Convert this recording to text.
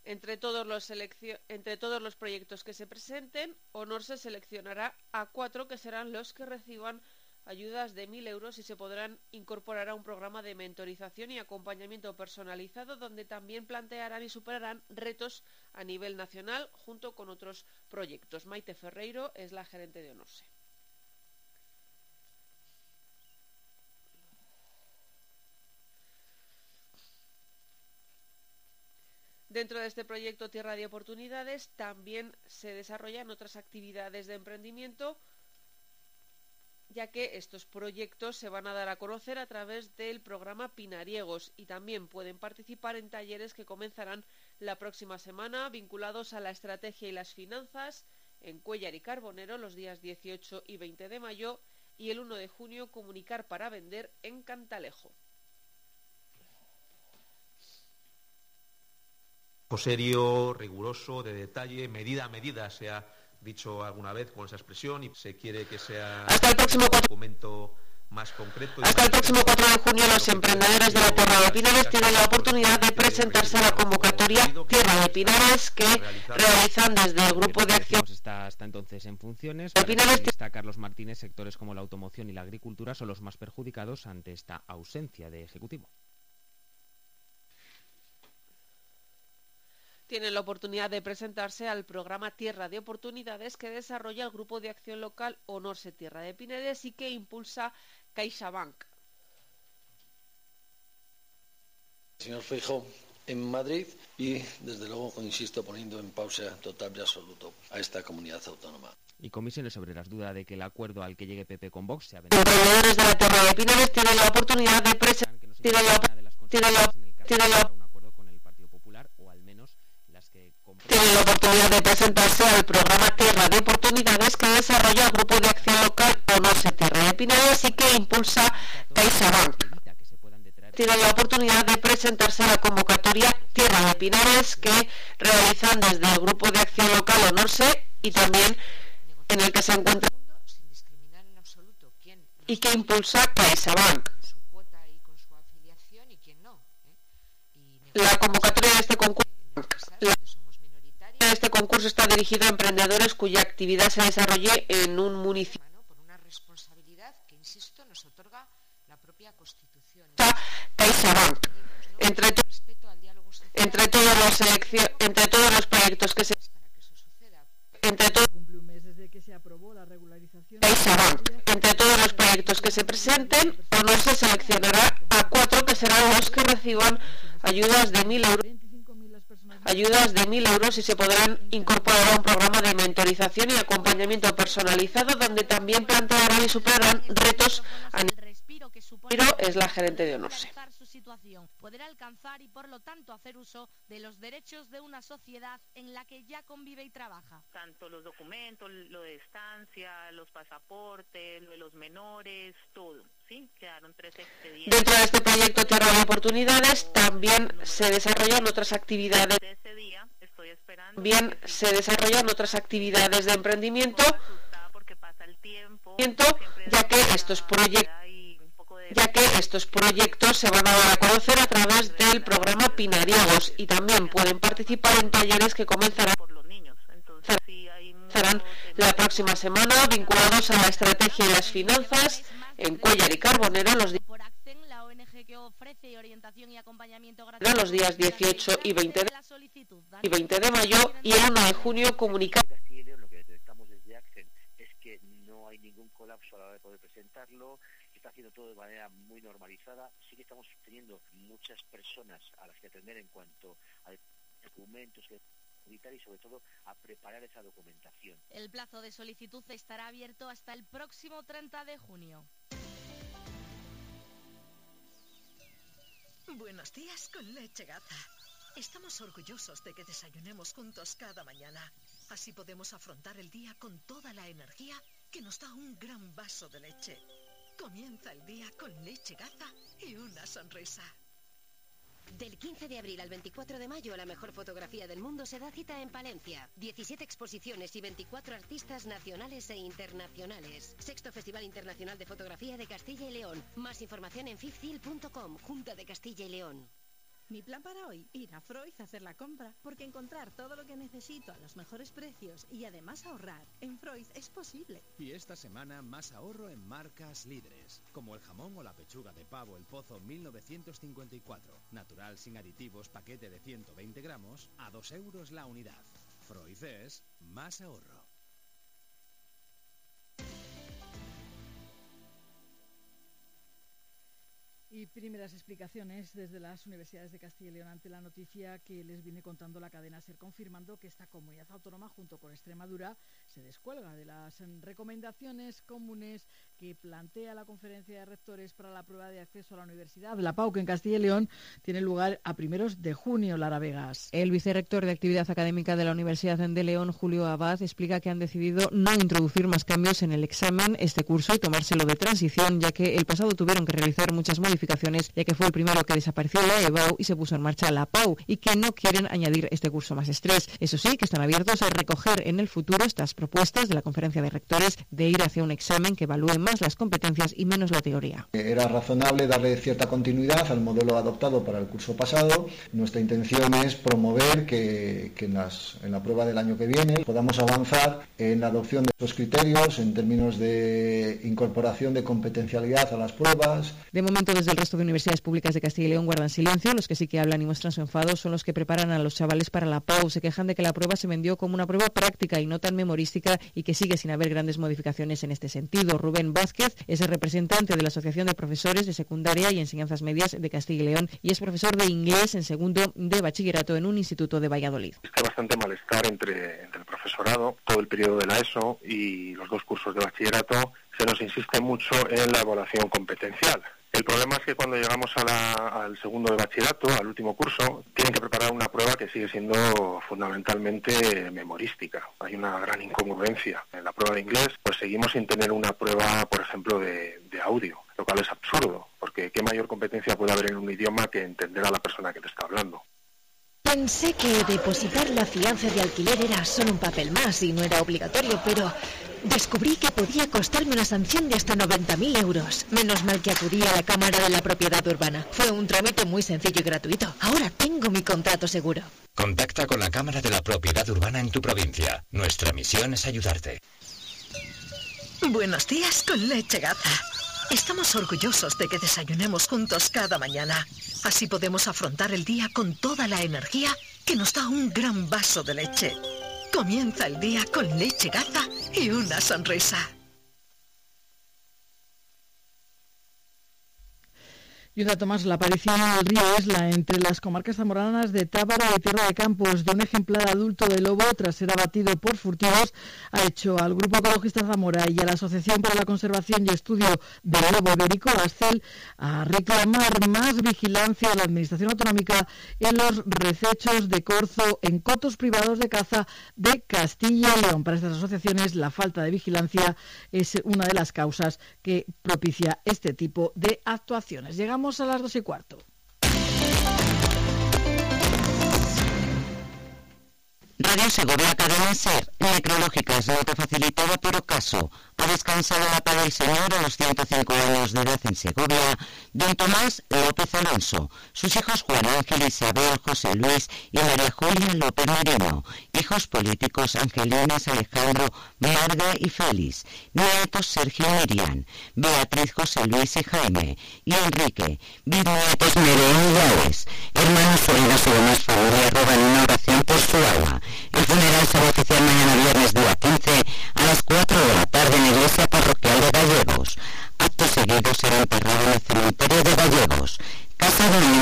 Entre todos los proyectos que se presenten, Onorse seleccionará a 4 que serán los que reciban ayudas de 1.000 euros y se podrán incorporar a un programa de mentorización y acompañamiento personalizado donde también plantearán y superarán retos a nivel nacional junto con otros proyectos. Maite Ferreiro es la gerente de Onorse. Dentro de este proyecto Tierra de Oportunidades también se desarrollan otras actividades de emprendimiento, ya que estos proyectos se van a dar a conocer a través del programa Pinariegos y también pueden participar en talleres que comenzarán la próxima semana vinculados a la estrategia y las finanzas en Cuéllar y Carbonero los días 18 y 20 de mayo y el 1 de junio Comunicar para Vender en Cantalejo. Serio, riguroso, de detalle, medida a medida, se ha dicho alguna vez con esa expresión y se quiere que sea hasta el próximo documento más concreto. Hasta el próximo 4 de junio los emprendedores de la Tierra de Pinares tienen la oportunidad de presentarse a la convocatoria Tierra de Pinares que realizan desde el Grupo de Acción. Está hasta entonces en funciones. Para el periodista Carlos Martínez, sectores como la automoción y la agricultura son los más perjudicados ante esta ausencia de ejecutivo. Tienen la oportunidad de presentarse al programa Tierra de Oportunidades que desarrolla el Grupo de Acción Local Onorse Tierra de Pinares y que impulsa CaixaBank. Señor Feijóo, en Madrid y, desde luego, insisto, poniendo en pausa total y absoluto a esta comunidad autónoma. Y Comisiones Obreras duda de que el acuerdo al que llegue PP con Vox sea beneficioso. Los emprendedores de la Tierra de Pinares tienen la oportunidad de presentarse al programa Tierra de Oportunidades que desarrolla el Grupo de Acción Local Onorse Tierra de Pinares y que impulsa CaixaBank. Tienen la oportunidad de presentarse a la convocatoria Tierra de Pinares que realizan desde el Grupo de Acción Local Onorse y también en el que se encuentra y que impulsa CaixaBank. La convocatoria de este concurso está dirigido a emprendedores cuya actividad se desarrolle en un municipio. Por una responsabilidad que, insisto, nos otorga la propia Constitución. CaixaBank. Entre todos los proyectos que se Entre todos los proyectos que se presenten, Onorse seleccionará a 4 que serán los que reciban ayudas de 1.000 euros y se podrán incorporar a un programa de mentorización y acompañamiento personalizado donde también plantearán y superarán retos a nivel. Pero es la gerente de Onorse. Poder alcanzar y por lo tanto hacer uso de los derechos de una sociedad en la que ya convive y trabaja. Tanto los documentos, lo de estancia, los pasaportes, lo de los menores, todo, ¿sí? Quedaron 3 expedientes. Dentro de este proyecto Tierra de Oportunidades también se desarrollan otras actividades. Ese día estoy esperando. Bien, se desarrollan otras actividades de emprendimiento, porque pasa el tiempo, ya que estos proyectos se van a dar a conocer a través del programa Pinariegos y también pueden participar en talleres que comenzarán la próxima semana vinculados a la estrategia y las finanzas en Cuéllar y Carbonero los días 18 y 20 de mayo y el 1 de junio comunicar. Lo que detectamos desde Accent es que no hay ningún colapso a la hora de poder presentarlo. Está haciendo todo de manera muy normalizada. Sí que estamos teniendo muchas personas a las que atender en cuanto a documentos que y sobre todo a preparar esa documentación. El plazo de solicitud estará abierto hasta el próximo 30 de junio. Buenos días con Leche Gaza. Estamos orgullosos de que desayunemos juntos cada mañana. Así podemos afrontar el día con toda la energía que nos da un gran vaso de leche. Comienza el día con Leche Gaza y una sonrisa. Del 15 de abril al 24 de mayo, la mejor fotografía del mundo se da cita en Palencia. 17 exposiciones y 24 artistas nacionales e internacionales. Sexto Festival Internacional de Fotografía de Castilla y León. Más información en fifthil.com, Junta de Castilla y León. Mi plan para hoy, ir a Freud a hacer la compra, porque encontrar todo lo que necesito a los mejores precios y además ahorrar en Freud es posible. Y esta semana más ahorro en marcas líderes, como el jamón o la pechuga de pavo El Pozo 1954, natural sin aditivos, paquete de 120 gramos, a 2 euros la unidad. Freud es más ahorro. Y primeras explicaciones desde las universidades de Castilla y León ante la noticia que les viene contando la cadena SER, confirmando que esta comunidad autónoma, junto con Extremadura, se descuelga de las recomendaciones comunes que plantea la Conferencia de Rectores para la prueba de acceso a la universidad. La PAU, que en Castilla y León tiene lugar a primeros de junio. Lara Vegas. El vicerrector de Actividad Académica de la Universidad de León, Julio Abad, explica que han decidido no introducir más cambios en el examen este curso y tomárselo de transición, ya que el pasado tuvieron que realizar muchas modificaciones, ya que fue el primero que desapareció la EBAU y se puso en marcha la PAU, y que no quieren añadir este curso más estrés. Eso sí, que están abiertos a recoger en el futuro estas propuestas de la Conferencia de Rectores de ir hacia un examen que evalúe más las competencias y menos la teoría. Era razonable darle cierta continuidad al modelo adoptado para el curso pasado. Nuestra intención es promover que en la prueba del año que viene podamos avanzar en la adopción de estos criterios en términos de incorporación de competencialidad a las pruebas. De momento, desde el resto de universidades públicas de Castilla y León guardan silencio. Los que sí que hablan y muestran su enfado son los que preparan a los chavales para la PAU. Se quejan de que la prueba se vendió como una prueba práctica y no tan memorística, y que sigue sin haber grandes modificaciones en este sentido. Rubén Vázquez es el representante de la Asociación de Profesores de Secundaria y Enseñanzas Medias de Castilla y León y es profesor de inglés en segundo de bachillerato en un instituto de Valladolid. Hay bastante malestar entre el profesorado, todo el periodo de la ESO y los 2 cursos de bachillerato. Se nos insiste mucho en la evaluación competencial. El problema es que cuando llegamos al segundo de bachillerato, al último curso, tienen que preparar una prueba que sigue siendo fundamentalmente memorística. Hay una gran incongruencia. En la prueba de inglés, pues seguimos sin tener una prueba, por ejemplo, de audio, lo cual es absurdo, porque ¿qué mayor competencia puede haber en un idioma que entender a la persona que te está hablando? Pensé que depositar la fianza de alquiler era solo un papel más y no era obligatorio, pero descubrí que podía costarme una sanción de hasta 90.000 euros. Menos mal que acudí a la Cámara de la Propiedad Urbana. Fue un trámite muy sencillo y gratuito. Ahora tengo mi contrato seguro. Contacta con la Cámara de la Propiedad Urbana en tu provincia. Nuestra misión es ayudarte. Buenos días con Leche Gaza. Estamos orgullosos de que desayunemos juntos cada mañana. Así podemos afrontar el día con toda la energía que nos da un gran vaso de leche. Comienza el día con Leche Gaza y una sonrisa. Y un dato más, la aparición en el río Esla, entre las comarcas zamoranas de Tábara y Tierra de Campos, de un ejemplar adulto de lobo tras ser abatido por furtivos, ha hecho al Grupo Ecologista Zamora y a la Asociación para la Conservación y Estudio del Lobo Ibérico, ASCEL, a reclamar más vigilancia de la Administración Autonómica en los recechos de corzo en cotos privados de caza de Castilla y León. Para estas asociaciones, la falta de vigilancia es una de las causas que propicia este tipo de actuaciones. Llegamos a las 2:15. Radio Segovia, cadena SER, necrológicas, autofacilitada por Ocaso. Ha descansado la paz del Señor a los 105 años de edad en Segovia, don Tomás López Alonso, sus hijos Juan Ángel, Isabel, José Luis y María Julia López Merino, hijos políticos Angelinas, Alejandro, Marga y Félix, nietos Sergio y Miriam, Beatriz, José Luis y Jaime, y Enrique, bisnietos Nerea y Gales, hermanos, sobrinos y demás familia roban una oración por su alma. El funeral se va a oficiar mañana viernes día 15 a las 4 de la tarde en la iglesia parroquial de Gallegos. Acto seguido será enterrado en el cementerio de Gallegos. Casa de Niños